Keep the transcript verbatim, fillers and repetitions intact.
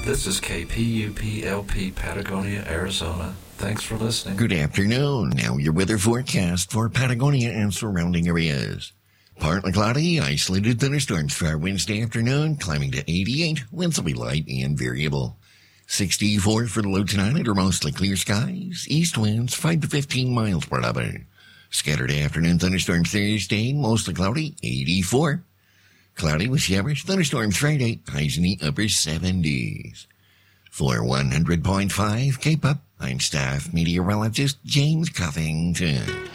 This is K P U P L P Patagonia, Arizona. Thanks for listening. Good afternoon. Now your weather forecast for Patagonia and surrounding areas. Partly cloudy, isolated thunderstorms for our Wednesday afternoon, climbing to eighty-eight. Winds will be light and variable. sixty-four for the low tonight under mostly clear skies. East winds five to fifteen miles per hour. Scattered afternoon thunderstorms Thursday, mostly cloudy, eighty-four. Cloudy with showers, thunderstorms Friday, highs in the upper seventies. For one hundred point five K-Pop, I'm staff meteorologist James Covington.